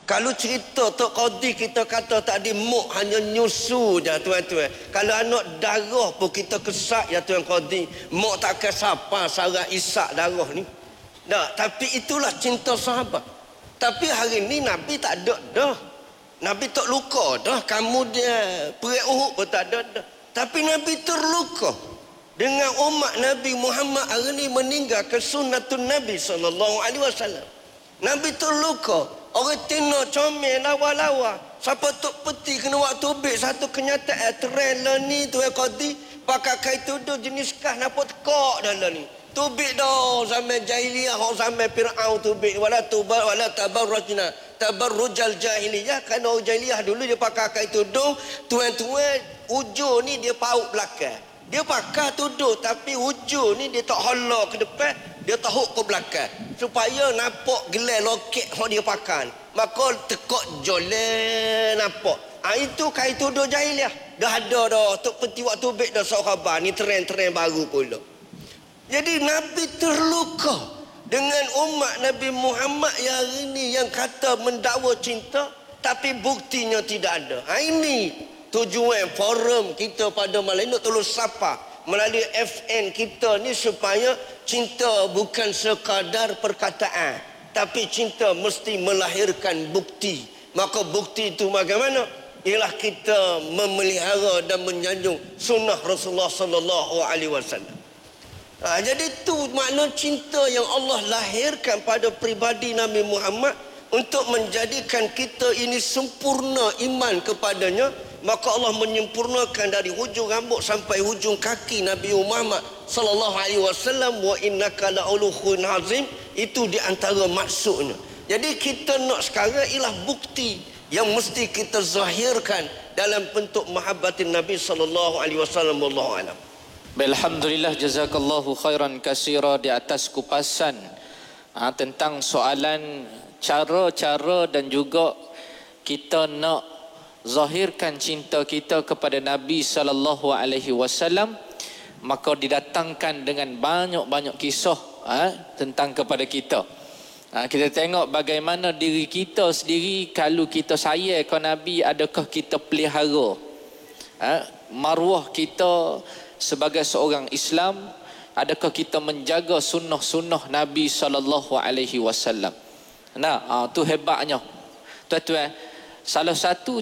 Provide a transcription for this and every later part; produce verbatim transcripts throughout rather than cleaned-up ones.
Kalau cerita Tok Qadi kita kata tadi muk hanya nyusu je tuan-tuan. Kalau anak darah pun kita kesak ya Tuan Qadi. Muk takkan siapa sarah isak darah ni. Tak, tapi itulah cinta sahabat. Tapi hari ni Nabi tak ada dah. Nabi tak luka dah. Kamu dia perih Uhud pun tak ada dah. Tapi Nabi terluka dengan umat Nabi Muhammad hari ni meninggalkan sunnatun Nabi sallallahu alaihi wasallam. Nabi terluka. Orang tino comel lawa-lawa. Siapa tok peti kena waktu ubik satu kenyataan trailer ni Tuan Qadi pakai kain tudung jenis kah nampak tekak dalam ni. Tubik dah zaman jahiliyah, zaman Fir'aun tubik wala tubar wala tabarrujna tabarrujal jahiliyah. Kan orang jahiliyah dulu dia pakai kain tudung, tuan-tuan ujung ni dia paut belakang. Dia pakai tudung tapi ujung ni dia tak hala ke depan, dia tahuk ke belakang supaya nampak gelar loket yang dia pakai. Maka tekak joleh nampak. Ha, itu kain tudung jahiliah. Dah ada dah. Tok peti waktu bek dah sahabat. Ni tren-tren baru pula. Jadi Nabi terluka dengan umat Nabi Muhammad yang hari ni yang kata mendakwa cinta tapi buktinya tidak ada. Ha, ini tujuan forum kita pada malam ini tolong sapa melalui F N kita ni supaya cinta bukan sekadar perkataan tapi cinta mesti melahirkan bukti. Maka bukti itu bagaimana? Ialah kita memelihara dan menyanjung sunnah Rasulullah sallallahu alaihi wasallam. Ha, jadi itu makna cinta yang Allah lahirkan pada pribadi Nabi Muhammad untuk menjadikan kita ini sempurna iman kepadanya. Maka Allah menyempurnakan dari hujung rambut sampai hujung kaki Nabi Muhammad sallallahu alaihi wasallam. Wa innaka la'ulukhun azim. Itu di antara maksudnya. Jadi kita nak sekarang ialah bukti yang mesti kita zahirkan dalam bentuk mahabbatin Nabi sallallahu alaihi wasallam. Wallahu a'lam. Alhamdulillah, jazakallahu khairan katsira di atas kupasan ha, tentang soalan cara-cara dan juga kita nak zahirkan cinta kita kepada Nabi sallallahu alaihi wasallam. Maka didatangkan dengan banyak-banyak kisah ha, tentang kepada kita. Ha, kita tengok bagaimana diri kita sendiri kalau kita sayang ke Nabi, adakah kita pelihara ha, maruah kita sebagai seorang Islam, adakah kita menjaga sunnah-sunnah Nabi sallallahu alaihi wasallam. Nah, ha, tu hebatnya. Tuan-tuan, salah satu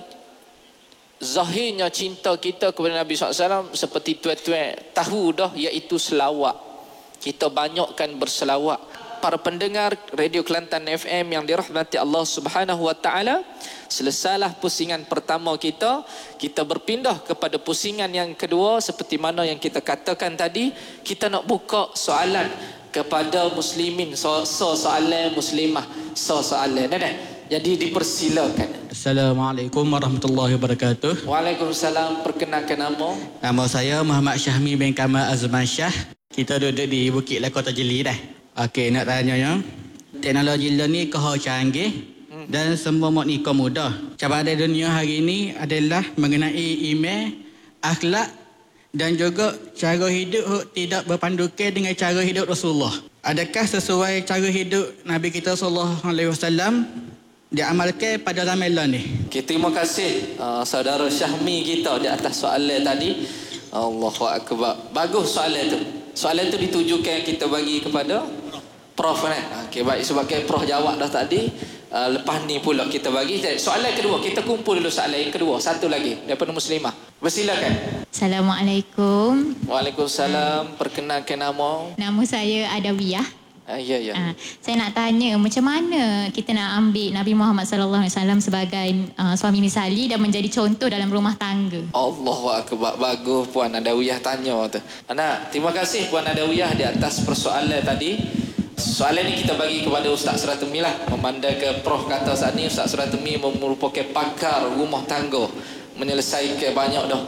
zahirnya cinta kita kepada Nabi sallallahu alaihi wasallam seperti tuan-tuan tahu dah, iaitu selawat. Kita banyakkan berselawat. Para pendengar Radio Kelantan F M yang dirahmati Allah Subhanahu wa taala, selesailah pusingan pertama kita, kita berpindah kepada pusingan yang kedua. Seperti mana yang kita katakan tadi, kita nak buka soalan kepada muslimin, so, so soalan muslimah, so soalan dah. Jadi dipersilakan. Assalamualaikum warahmatullahi wabarakatuh. Waalaikumsalam. Perkenalkan nama. Nama saya Muhammad Syahmi bin Kamal Azman Syah. Kita duduk di Bukit Lakota Jeli dah. Okey, nak tanya ya. Teknologi ni kau canggih hmm. dan semua nikah mudah. Cabaran dunia hari ini adalah mengenai email, akhlak dan juga cara hidup tidak berpandukan dengan cara hidup Rasulullah. Adakah sesuai cara hidup Nabi kita sallallahu alaihi wasallam diamalkan pada zaman ni? Okay, terima kasih uh, saudara Syahmi kita di atas soalan tadi. Allahu akbar. Bagus soalan tu. Soalan tu ditujukan kita bagi kepada Prof kan. Okey, baik, sebagai Prof jawab dah tadi. Uh, lepas ni pula kita bagi soalan kedua. Kita kumpul dulu soalan yang kedua. Satu lagi daripada muslimah. Bersilakan. Assalamualaikum. Waalaikumsalam. Perkenalkan nama. Nama saya Adawiyah. Ah, ya ya. Uh, saya nak tanya macam mana kita nak ambil Nabi Muhammad sallallahu alaihi wasallam sebagai uh, suami misali dan menjadi contoh dalam rumah tangga. Allahu akbar. Bagus Puan Adawiyah tanya tu. Anak, terima kasih Puan Adawiyah di atas persoalan tadi. Soalan ni kita bagi kepada Ustaz Suratumi lah. Memandangkan Prof kata saat ni Ustaz Suratumi merupakan pakar rumah tangga, menyelesaikan banyak dah.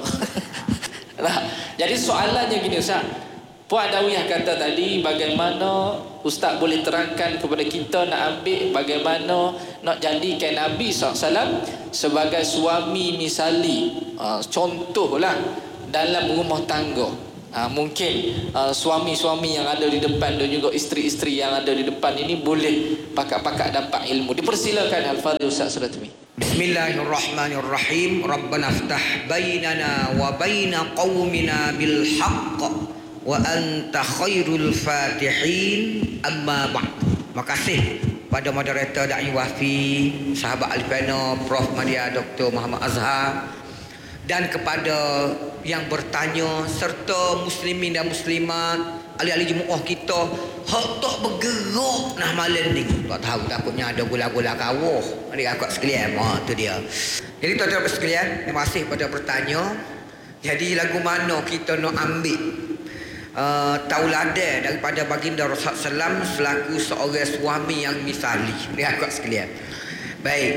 Nah, jadi soalannya gini Ustaz. Puan Adawiyah kata tadi bagaimana Ustaz boleh terangkan kepada kita nak ambil bagaimana nak jadikan Nabi sallallahu alaihi wasallam sebagai suami misali, uh, contoh lah dalam rumah tangga. Ha, mungkin uh, suami-suami yang ada di depan dan juga isteri-isteri yang ada di depan ini boleh pakat-pakat dapat ilmu. Dipersilakan Al-Fadhil Ustaz Suratmi. Bismillahirrahmanirrahim. Rabbana iftah bainana wa baina qaumina bil haqq wa anta khairul fatihin. Amma ba'd. Makasih pada moderator Da'i Wafi, sahabat Alifano, Prof Madia Doktor Muhammad Azhar, dan kepada yang bertanya serta muslimin dan muslimat, ahli-ahli jemaah kita hak tak bergerak nah malam ni. Tak tahu, takutnya ada gula-gula kawah. Adik akak sekalian, ha tu dia. Jadi tuan-tuan sekalian, terima kasih pada bertanya. Jadi lagu mana kita nak ambil uh, tauladan daripada baginda Rasulullah sallallahu alaihi wasallam selaku seorang suami yang misali. Adik akak sekalian. Baik.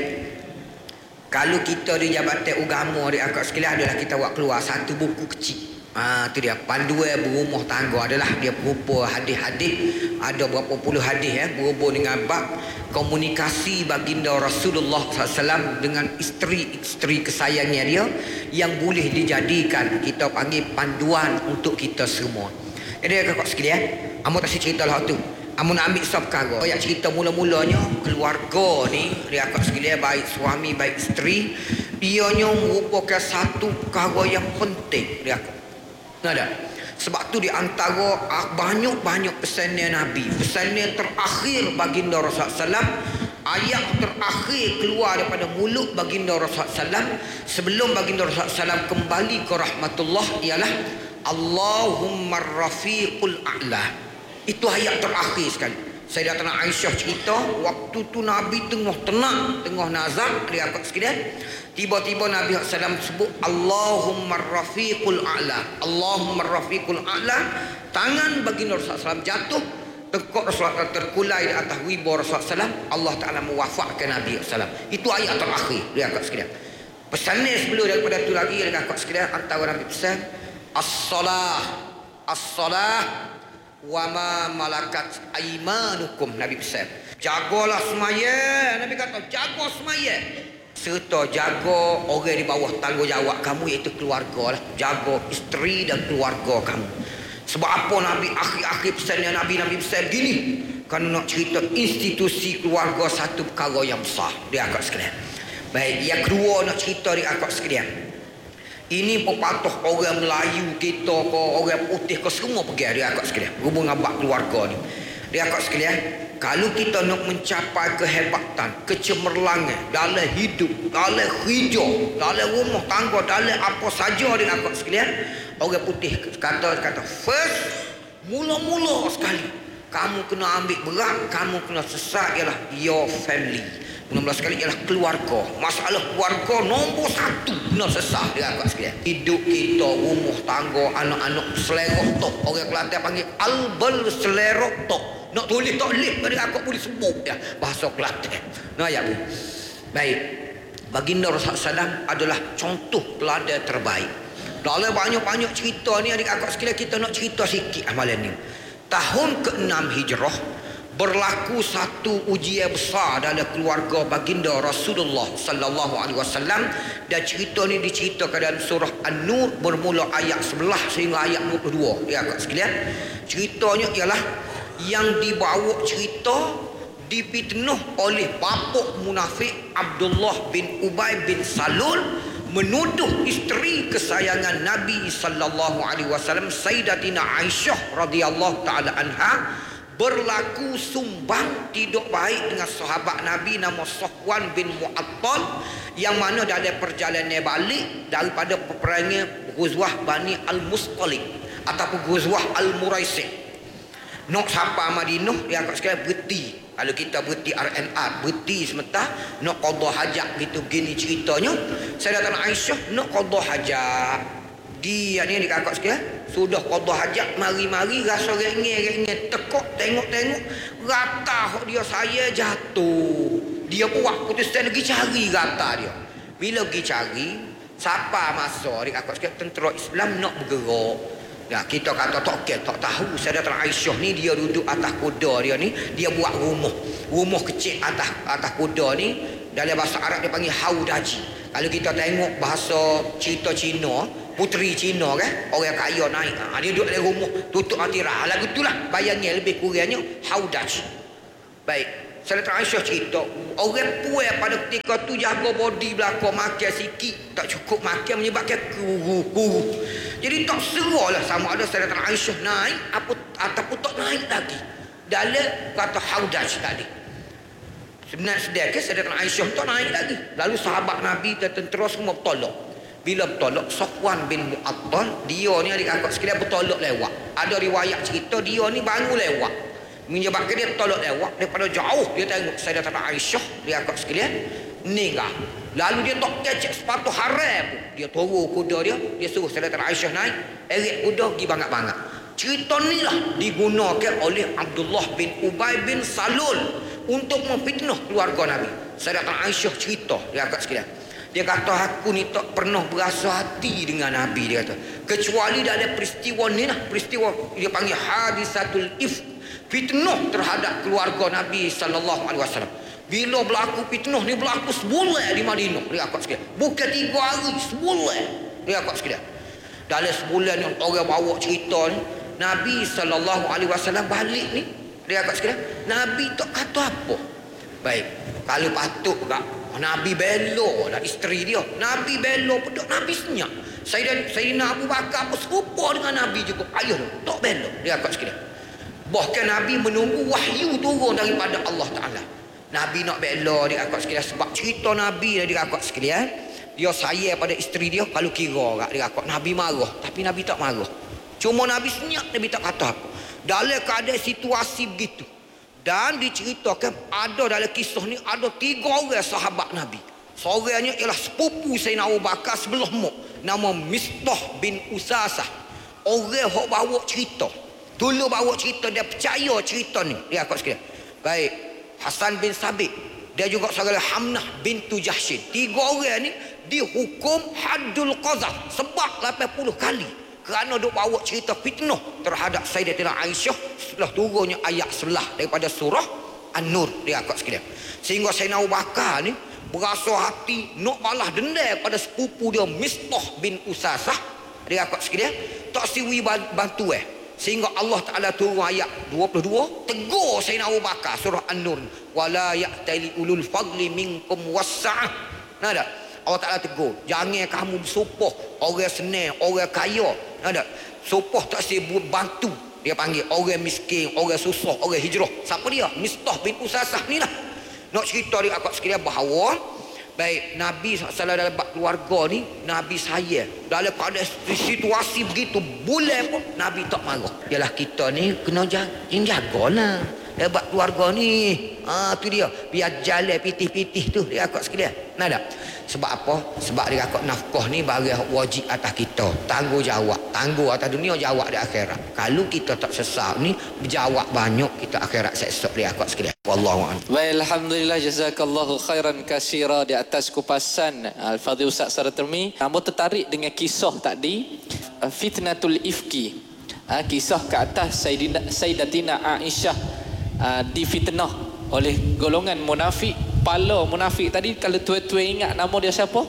Kalau kita di Jabatan Agama di akak sekalian adalah kita buat keluar satu buku kecil. Ah tu dia, panduan berumah tangga adalah dia berupa hadis-hadis, ada berapa puluh hadis ya, berhubung dengan bab komunikasi baginda Rasulullah sallallahu alaihi wasallam dengan isteri-isteri kesayangan dia yang boleh dijadikan kita panggil panduan untuk kita semua. Jadi akak sekalian, amo tak cerita lah tu. Amun nak ambil sub perkara yang cerita mula-mulanya keluarga ni dia akak sekalian, baik suami baik isteri, ianya merupakan satu perkara yang penting dia akak. Ada sebab tu di antara banyak-banyak pesanan Nabi, pesanan terakhir baginda Rasulullah sallallahu alaihi wasallam, ayat terakhir keluar daripada mulut baginda Rasulullah sallallahu alaihi wasallam sebelum baginda Rasulullah sallallahu alaihi wasallam kembali ke rahmatullah ialah Allahumma rafiqul a'la. Itu ayat terakhir sekali. Sayyidatina Aisyah cerita waktu tu Nabi tengah tenang, tengah nazar dia akak sekalian, tiba-tiba Nabi sallallahu alaihi wasallam sebut Allahumma rafiqul a'la, Allahumma rafiqul a'la. Tangan baginda Rasulullah sallallahu alaihi wasallam jatuh, tekuk Rasulullah terkulai di atas wibawa Rasulullah sallallahu alaihi wasallam. Allah Taala mewafatkan Nabi sallallahu alaihi wasallam. Itu ayat terakhir dia akak sekalian. Pesanan sebelum daripada tu lagi dengan akak sekalian, antara Nabi pesan as-salah, as-salah wa ma malakat aimanukum. Nabi pesan jagalah semaya. Nabi kata jaga semaya serta jaga orang di bawah tanggungjawab kamu, iaitu keluarga lah. Jaga isteri dan keluarga kamu. Sebab apa Nabi akhir-akhir pesannya Nabi Nabi pesan gini, kerana nak cerita institusi keluarga satu perkara yang besar dia akak sekalian. Baik, yang kedua nak cerita dia akak sekalian, ini pepatah orang Melayu kita ke orang putih ke semua pergi dia akak sekalian hubung abak keluarga ni. Dia akak sekalian, kalau kita nak mencapai kehebatan, kecemerlangan dalam hidup, dalam kerja, dalam rumah tangga, dalam apa saja dia akak sekalian, orang putih kata kata first, mula-mula sekali kamu kena ambil berat, kamu kena sesat ialah your family. Nombor sekali ialah keluarga. Masalah keluarga nombor satu kena sesah dia akak sekalian. Hidup kita, rumah tangga, anak-anak selerok tok. Orang Kelantan panggil albel selerok tok. Nak tulis tak lip pada akak boleh sebut ya bahasa Kelantan. Nah ya bu. Baik. Baginda Rasulullah sallallahu alaihi wasallam adalah contoh teladan terbaik. Dalam banyak-banyak cerita ni adik akak sekalian, kita nak cerita sikit amalan ni. Tahun keenam Hijrah berlaku satu ujian besar dalam keluarga baginda Rasulullah sallallahu alaihi wasallam, dan cerita ni diceritakan dalam surah An-Nur bermula ayat sebelas sehingga ayat dua puluh dua. Ya akak sekalian, ceritanya ialah yang dibawa cerita dipitnah oleh bapa munafik Abdullah bin Ubay bin Salul menuduh isteri kesayangan Nabi sallallahu alaihi wasallam Sayyidatina Aisyah radhiyallahu taala anha berlaku sumbang tidak baik dengan sahabat Nabi nama Safwan bin Mu'attal, yang mana dalam perjalanan balik daripada peperangan Ghuzwah Bani Al-Mustaliq ataupun Ghuzwah Al-Muraisih nak sampai Madinah, dia akan sekalian berhenti. Kalau kita berhenti R N R, berhenti sementara nak qada hajat gitu, gini ceritanya. Sayyidatina Aisyah nak qada hajat, dia ni kakak sekalian sudah qada hajat, mari-mari rasa rengeng-rengeng, tekuk tengok-tengok rata dia saya jatuh. Dia buat putusan lagi cari rata dia. Bila pergi cari, siapa masa dia kakak sekalian tentera Islam nak bergerak. Ya, kita kata tak okay, tak tahu. Sayyidatina Aisyah ni dia duduk atas kuda dia ni, dia buat rumah. Rumah kecil atas atas kuda ni dalam bahasa Arab dia panggil haudaji. Kalau kita tengok bahasa cerita Cina, puteri Cina kan, orang kaya naik, ha, dia duduk dalam rumah tutup hati-hati lagu tu lah, bayangnya lebih kurangnya haudaj. Baik, Sayyidatina Aisyah cerita, orang puas pada ketika tu jaga body belakang, makan sikit tak cukup makan menyebabkan kuru-kuru. Jadi tak seralah sama ada Sayyidatina Aisyah naik apa ataupun tak naik lagi dalam kata haudaj tadi. Sebenarnya sedar ke Sayyidatina Aisyah tak naik lagi. Lalu sahabat Nabi dan tentera semua bertolak. Bila bertolak, Safwan bin Mu'attal, dia ni adik-adik sekalian bertolak lewat. Ada riwayat cerita dia ni baru lewat. Menyebabkan dia bertolak lewat daripada jauh dia tengok Sayyidatina Aisyah, adik-adik sekalian meninggal. Lalu dia tak kecek sepatu haram. Dia turun kuda dia, dia suruh Sayyidatina Aisyah naik, erik kuda pergi bangat-bangat. Cerita ni lah digunakan oleh Abdullah bin Ubay bin Salul untuk memfitnah keluarga Nabi. Sayyidatina Aisyah cerita, adik-adik sekalian, dia kata aku ni tak pernah berasa hati dengan Nabi, dia kata, kecuali dalam peristiwa ni lah, peristiwa dia panggil hadisatul ifk, fitnah terhadap keluarga Nabi sallallahu alaihi wasallam. Bila berlaku fitnah ni berlaku sebulan di Madinah, dia akak sekalian, bukan tiga hari, sebulan, dia akak sekalian. Dalam sebulan yang orang bawa cerita ni, Nabi sallallahu alaihi wasallam balik ni, dia akak sekalian, Nabi tak kata apa. Baik, kalau patut tak Nabi belo lah isteri dia, Nabi belo pun Nabi senyap. Sayyidina Sayyidina Abu Bakar pun serupa dengan Nabi juga, ayah dia tak belo, dia akak sekalian. Bahkan Nabi menunggu wahyu turun daripada Allah Ta'ala. Nabi nak bela dia akak sekalian sebab cerita Nabi dia akak sekalian, dia sayang pada isteri dia. Kalau kira dia akak Nabi marah, tapi Nabi tak marah, cuma Nabi senyap, Nabi tak kata apa. Dalam keadaan situasi begitu, dan diceritakan ada dalam kisah ni ada tiga orang sahabat Nabi. Seorangnya ialah sepupu Sayyidina Abu Bakar sebelah mak, nama Mistah bin Usasah. Orang yang bawa cerita, dulu bawa cerita, dia percaya cerita ni, dia akak sekalian. Baik, Hasan bin Sabit, dia juga seorang Hamnah bintu Jahshin. Tiga orang ni dihukum haddul qazaf sebab lapan puluh kali kerana duk bawa cerita fitnah terhadap Sayyidatina Aisyah setelah turunnya ayat sebelah daripada surah An-Nur, dia akak sekalian. Sehingga Sayyidina Abu Bakar ni berasa hati nak balas dendam pada sepupu dia Mistah bin Usasah, dia akak sekalian, tak siwi bantu eh. Sehingga Allah Ta'ala turun ayat dua puluh dua, tegur Sayyidina Abu Bakar, surah An-Nur, wala ya'tali ulul fadli minkum wassa'ah. Nada, Allah Ta'ala tegur, jangan kamu bersumpah orang senang, orang kaya, ada sumpah tak sibuk bantu. Dia panggil orang miskin, orang susah, orang hijrah. Siapa dia? Mistah bin Usasah ni lah. Nak cerita dia akak sekalian bahawa baik Nabi sallallahu alaihi wasallam dalam keluarga ni, Nabi sayang. Dalam pada situasi begitu bulan pun Nabi tak marah. Yalah kita ni kena jagalah hebat keluarga ni. Ah tu dia, biar jalan pitih-pitih tu dia akak sekalian. Nah tak? Sebab apa? Sebab dia akak nafkah ni barang wajib atas kita. Tanggungjawab, tangguh atas dunia, jawab di akhirat. Kalau kita tak sesat ni, berjawab banyak, kita akhirat sesat dia akak sekalian. Wallahu a'lam. Baik, alhamdulillah, jazakallahu khairan katsira di atas kupasan Al-Fadhil Ustaz Saratermi. Kamu tertarik dengan kisah tadi, fitnatul ifki, kisah ke atas Sayyidina, Sayyidatina Aisyah difitnah oleh golongan munafik. Pala munafik tadi, kalau tuan-tuan ingat nama dia siapa?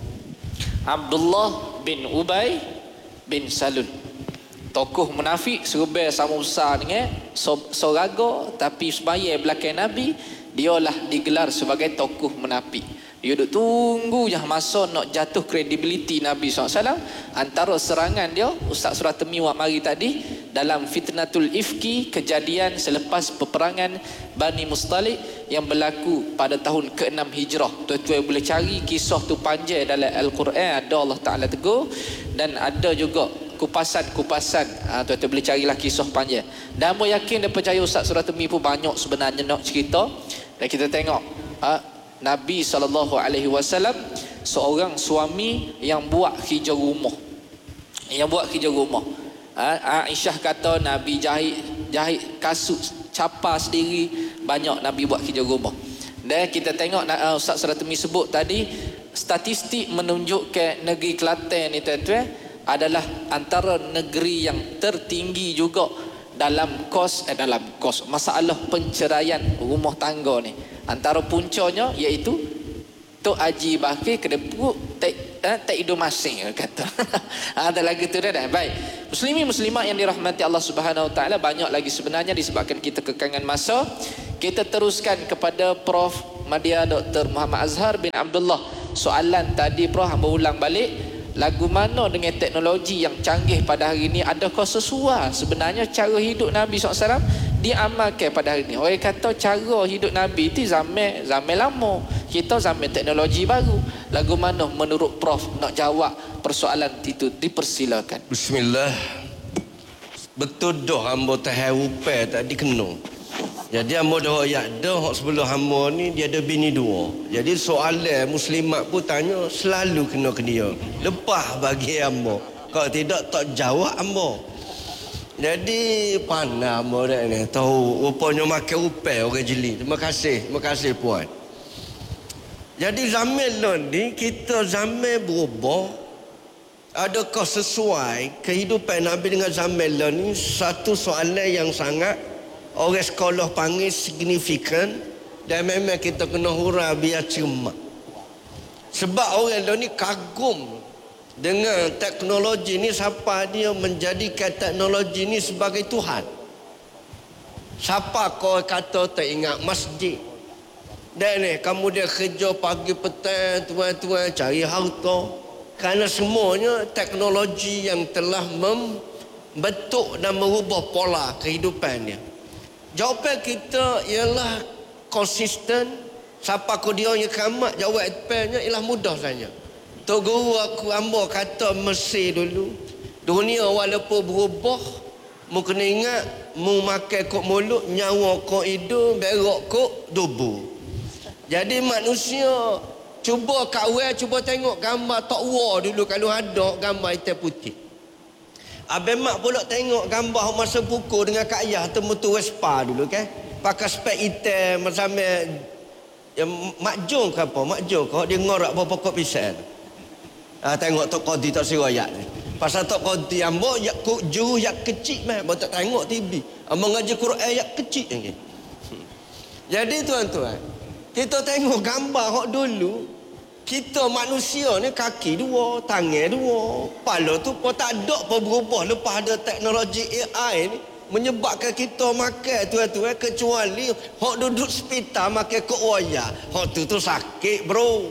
Abdullah bin Ubay bin Salul. Tokoh munafik serba sama besar dengan soraga, tapi sebayar belakang Nabi, dialah digelar sebagai tokoh munafik. Dia duduk tunggu je masa nak jatuh kredibiliti Nabi sallallahu alaihi wasallam. Antara serangan dia, Ustaz Suratermi wak mari tadi, dalam fitnatul ifki, kejadian selepas peperangan Bani Mustalik yang berlaku pada tahun keenam Hijrah. Tuan-tuan boleh cari kisah tu panjang dalam Al-Quran, ada Allah Ta'ala tegur, dan ada juga kupasan-kupasan. Ha, tuan-tuan boleh carilah kisah panjang. Dan aku yakin dan percaya Ustaz Suratermi pun banyak sebenarnya nak cerita. Dan kita tengok ha, Nabi sallallahu alaihi wasallam seorang suami yang buat kerja rumah. Yang buat kerja rumah. Ha, Aisyah kata Nabi jahit jahit kasut capa sendiri, banyak Nabi buat kerja rumah. Dan kita tengok uh, Ustaz Suratermi sebut tadi, statistik menunjukkan negeri Kelantan ni tuan-tuan adalah antara negeri yang tertinggi juga dalam kos eh, dalam kos masalah penceraian rumah tangga ni. Antara puncanya iaitu Tok Haji Bakir Kedeput, eh, tak hidup masing kata. Ada lagi tu dah dah. Baik. Muslimin muslimat yang dirahmati Allah Subhanahu Wa Taala, banyak lagi sebenarnya disebabkan kita kekangan masa. Kita teruskan kepada Prof Madya Doktor Muhammad Azhar bin Abdullah. Soalan tadi Prof hamba ulang balik. Lagu mana dengan teknologi yang canggih pada hari ini, adakah sesuai sebenarnya cara hidup Nabi sallallahu alaihi wasallam diamalkan pada hari ini? Orang kata cara hidup Nabi itu zaman zaman lama, kita zaman teknologi baru. Lagu mana menurut Prof nak jawab persoalan itu? Dipersilakan. Bismillah. Betul dah hamba tahan rupai tadi kena. Jadi hamba dah ayat dah hak sebelum hamba ni dia ada bini dua. Jadi soalan muslimat pun tanya selalu kena ke dia. Lepas bagi hamba. Kalau tidak tak jawab hamba. Jadi pandai hamba dah ni. Tahu rupanya makan rupai orang jeli. Terima kasih. Terima kasih puan. Jadi zaman ni kita zaman berubah. Adakah sesuai kehidupan Nabi dengan zaman ni? Satu soalan yang sangat orang sekolah panggil signifikan, dan memang kita kena hurah biar cuma. Sebab orang ni kagum dengan teknologi ni, siapa dia menjadikan teknologi ni sebagai Tuhan. Siapa kau kata tak ingat masjid? Dan ni kamu dia kerja pagi petang tuan-tuan cari harta. Kerana semuanya teknologi yang telah membentuk dan merubah pola kehidupan dia. Jawapan kita ialah konsisten. Siapa kau dia yang kamat, jawapannya ialah mudah saja. Tok guru aku hamba kata Mesir dulu, dunia walaupun berubah, mu kena ingat mu makan kok mulut, nyawa kok hidung, berak kok tubuh. Jadi manusia cuba kawal, cuba tengok gambar Tok War dulu kalau ada gambar hitam putih. Abang mak pula tengok gambar masa pukul dengan Kak Ayah temu-tu Vespa dulu kan. Pakai spek hitam sama ya, Mak Jong ke apa? Mak Jong kau dia ngorak bawa pokok pisang. Ah, tengok Tok Qadi tak siroyak ni. Pasal Tok Qadi ambo yak juru yak kecil mah, bawa tak tengok T V. Ambo ngaji Quran yak kecil lagi. Jadi tuan-tuan, kita tengok gambar hok dulu. Kita manusia ni kaki dua, tangan dua, kepala tu pun tak ada pun berubah lepas ada teknologi A I ni menyebabkan kita makan tuan-tuan, kecuali hok duduk hospital makan kok waya. Hok tu tu sakit bro.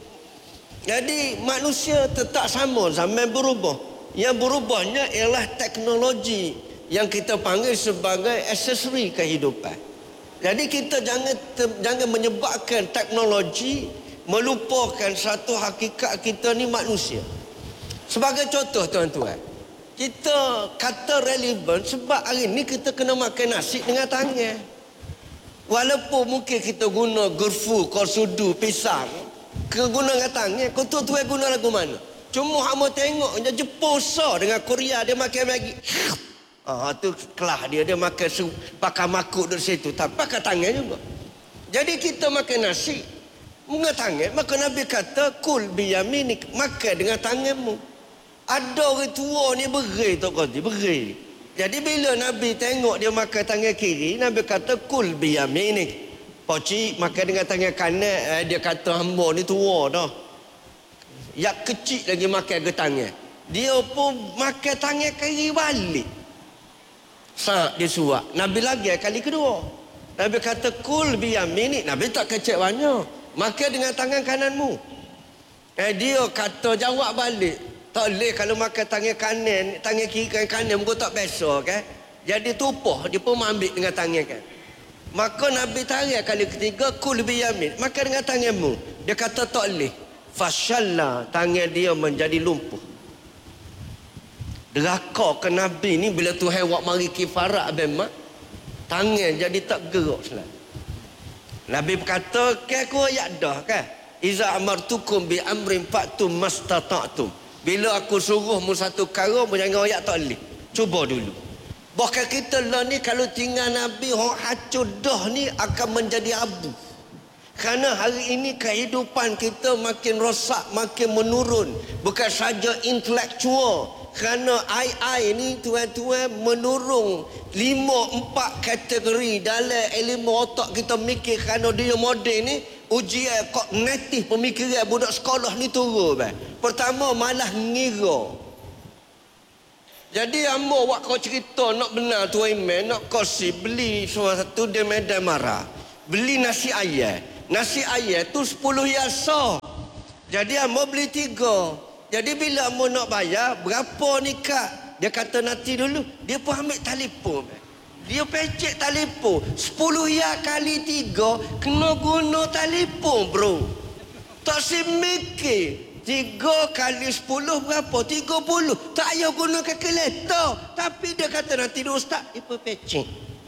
Jadi manusia tetap sama, zaman berubah. Yang berubahnya ialah teknologi yang kita panggil sebagai aksesori kehidupan. Jadi kita jangan jangan menyebabkan teknologi melupakan satu hakikat kita ni manusia. Sebagai contoh tuan-tuan, kita kata relevan sebab hari ni kita kena makan nasi dengan tangan. Walaupun mungkin kita guna gerfu, korsudu, pisang, guna dengan tangan, kau tuan-tuan guna lagu mana? Cuma hamba tengok Jepun sah dengan Korea dia makan lagi. Ah tu kelah dia dia makan pakai makuk di situ, tak pakai tangan juga. Jadi kita makan nasi dengan tangan, maka Nabi kata kul biyaminik, makan dengan tanganmu. Ada orang tua ni beri Tok Qadi, beri. Jadi bila Nabi tengok dia makan tangan kiri, Nabi kata kul biyaminik. Poci makan dengan tangan kanan, eh, dia kata hamba ni tua dah. Yang kecil lagi makan ke tangan. Dia pun makan tangan kiri balik. Sak dia suap. Nabi lagi kali kedua. Nabi kata kul biyaminik. Nabi tak kecek banyak. Makan dengan tangan kananmu. Eh dia kata jawab balik. Tak boleh kalau makan tangan kanan, tangan kiri dengan kanan muka tak biasa kan. Jadi tupuh dia pun ambil dengan tangan kan. Maka Nabi tarik kali ketiga kul biyamin, makan dengan tanganmu. Dia kata tak boleh. Fasyalla, tangan dia menjadi lumpuh. Deraka ke Nabi ni bila Tuhan buat mari kifarat abang mak, tangan jadi tak gerak selalu. Nabi berkata, ke aku ayat dah kan? Iza amartukum bi amrin fa'tum mastata'tum. Bila aku suruhmu satu perkara, jangan ayat tak boleh. Cuba dulu. Bahkan kita lah ni kalau tinggal Nabi, orang hancur dah ni akan menjadi abu. Kerana hari ini kehidupan kita makin rosak, makin menurun. Bukan saja intelektual. Kerana I I ni tuan-tuan menurun lima empat kategori dalam ilmu otak kita mikir. Kerana dia moden ni ujian kognitif pemikiran budak sekolah ni turun. Pertama, malah ngira. Jadi ambo wak kau cerita nak benar tuan imam, nak kosi beli sesuatu dia medan marah. Beli nasi ayam. Nasi ayam tu sepuluh yasa. Jadi ambo beli tiga. Jadi bila ambo nak bayar, berapa ni kak? Dia kata nanti dulu. Dia pun ambil telefon. Dia pecek telefon. Sepuluh ya kali tiga, kena guna telefon bro. Tak si mikir. Tiga kali sepuluh berapa? Tiga puluh. Tak payah guna kalkulator. Tapi dia kata nanti dulu ustaz, dia pun pecek.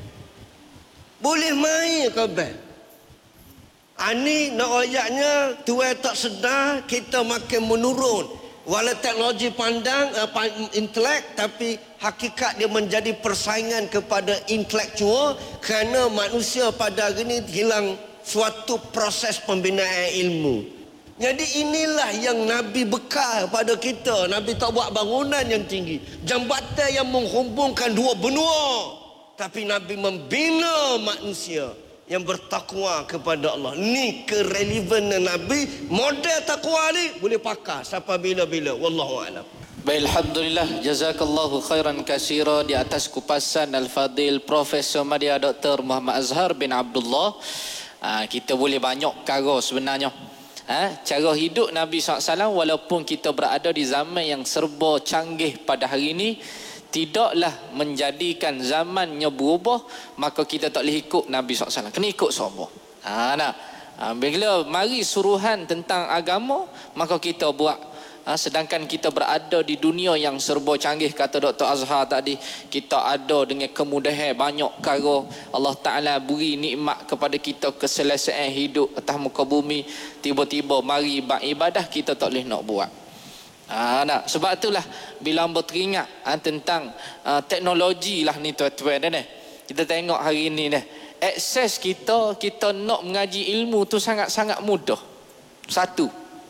Boleh main ke bel? Ini nak ayatnya, tuan tak sedar, kita makin menurun. Walau teknologi pandang, uh, intelek, tapi hakikat dia menjadi persaingan kepada intelektual kerana manusia pada hari ini hilang suatu proses pembinaan ilmu. Jadi inilah yang Nabi bekal pada kita. Nabi tak buat bangunan yang tinggi, jambatan yang menghubungkan dua benua, tapi Nabi membina manusia yang bertakwa kepada Allah. Ni kerelevanan Nabi. Model takwa ni boleh pakai sampai bila-bila. Wallahu a'lam. Baik, alhamdulillah, jazakallahu khairan katsira di atas kupasan Al-Fadil Profesor Madya Doktor Muhammad Azhar bin Abdullah. Ha, kita boleh banyak perkara sebenarnya. Ha, cara hidup Nabi sallallahu alaihi wasallam, walaupun kita berada di zaman yang serba canggih pada hari ini, tidaklah menjadikan zamannya berubah, maka kita tak boleh ikut Nabi sallallahu alaihi wasallam. Kena ikut sahabat. Ha, nak. Ha, bila mari suruhan tentang agama, maka kita buat. Ha, sedangkan kita berada di dunia yang serba canggih, kata Doktor Azhar tadi, kita ada dengan kemudahan banyak perkara. Allah Ta'ala beri nikmat kepada kita keselesaan hidup atas muka bumi. Tiba-tiba mari ibadah kita tak boleh nak buat. Ha, nak. Sebab itulah bila hamba teringat ha, tentang ha, teknologi lah ni tuan-tuan dan eh. Kita tengok hari ni ni, akses kita, kita nak mengaji ilmu tu sangat-sangat mudah. Satu,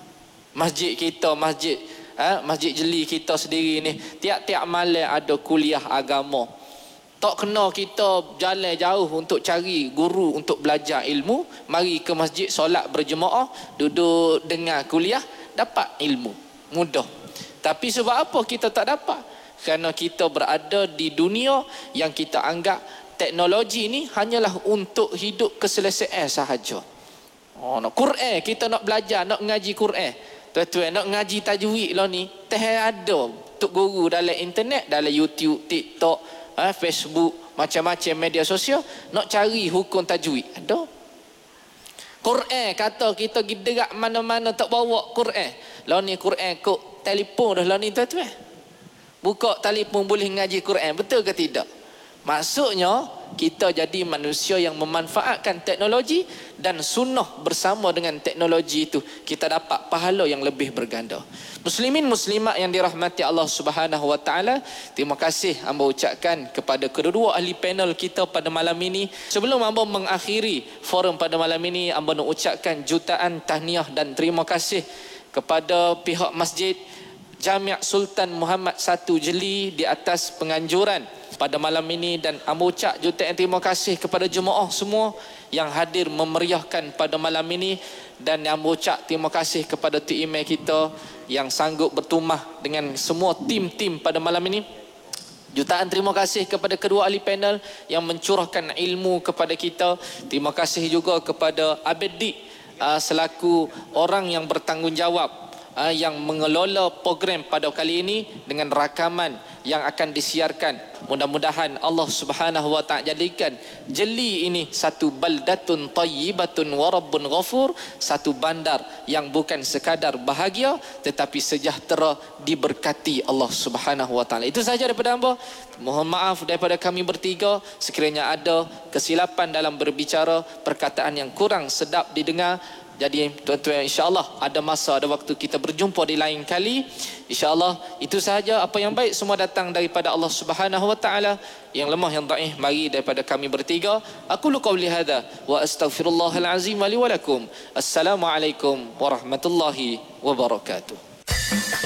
masjid kita, masjid ha, masjid jeli kita sendiri ni, tiap-tiap malam ada kuliah agama. Tak kena kita jalan jauh untuk cari guru untuk belajar ilmu. Mari ke masjid, solat berjemaah, duduk dengar kuliah, dapat ilmu. Mudah. Tapi sebab apa kita tak dapat? Kerana kita berada di dunia yang kita anggap teknologi ni hanyalah untuk hidup keselesaan sahaja. Oh, nak Quran, kita nak belajar, nak ngaji Quran. Tuan-tuan, nak ngaji tajwid lah ni, teh ada untuk guru dalam internet, dalam YouTube, TikTok, ha, Facebook, macam-macam media sosial. Nak cari hukum tajwid, ada. Quran kata kita giderak mana-mana tak bawa Quran. Lah ni Quran kok telefon dah lah ni tuan-tuan. Buka telefon boleh ngaji Quran, betul ke tidak? Maksudnya kita jadi manusia yang memanfaatkan teknologi dan sunnah bersama dengan teknologi itu, kita dapat pahala yang lebih berganda. Muslimin muslimat yang dirahmati Allah Subhanahu wa taala, terima kasih hamba ucapkan kepada kedua-dua ahli panel kita pada malam ini. Sebelum hamba mengakhiri forum pada malam ini, hamba nak ucapkan jutaan tahniah dan terima kasih kepada pihak Masjid Jami' Sultan Muhammad satu Jeli di atas penganjuran pada malam ini, dan hamba ucap jutaan terima kasih kepada jemaah semua yang hadir memeriahkan pada malam ini, dan hamba ucap terima kasih kepada tim email kita yang sanggup bertumah dengan semua tim-tim pada malam ini. Jutaan terima kasih kepada kedua ahli panel yang mencurahkan ilmu kepada kita. Terima kasih juga kepada Abedi uh, selaku orang yang bertanggungjawab Uh, yang mengelola program pada kali ini dengan rakaman yang akan disiarkan. Mudah-mudahan Allah Subhanahu wa taala jadikan Jeli ini satu baldatun tayyibatun wa rabbun ghafur, satu bandar yang bukan sekadar bahagia tetapi sejahtera, diberkati Allah Subhanahu wa taala. Itu sahaja daripada hamba. Mohon maaf daripada kami bertiga sekiranya ada kesilapan dalam berbicara, perkataan yang kurang sedap didengar. Jadi tuan-tuan, insya-Allah ada masa, ada waktu kita berjumpa di lain kali. Insya-Allah itu sahaja. Apa yang baik semua datang daripada Allah Subhanahu wa taala. Yang lemah, yang dhaif, mari daripada kami bertiga. Aku qauli hadza wa astaghfirullahal azim li wa lakum. Assalamualaikum warahmatullahi wabarakatuh.